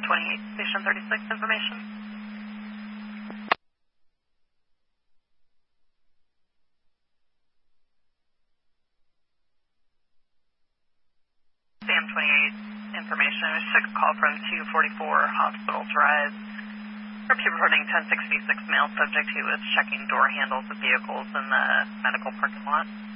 28, Station 36 information. Sam 28 information. I just took a call from 244 Hospital Drive. Reporting 1066 male subject who was checking door handles of vehicles in the medical parking lot.